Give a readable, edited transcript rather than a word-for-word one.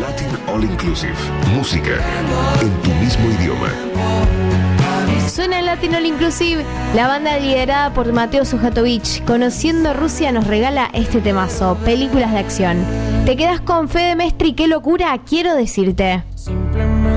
Latin All Inclusive. Música en tu mismo idioma. Suena en Latin All Inclusive, la banda liderada por Mateo Sujatovich. Conociendo Rusia nos regala este temazo, películas de acción. Te quedas con Fede Mestri, qué locura, quiero decirte.